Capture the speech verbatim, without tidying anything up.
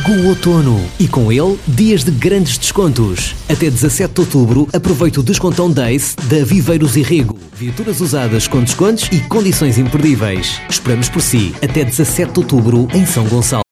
Chegou o outono e com ele dias de grandes descontos. Até dezassete de outubro aproveite o descontão Days da Viveiros e Rego. Viaturas usadas com descontos e condições imperdíveis. Esperamos por si até dezassete de outubro em São Gonçalo.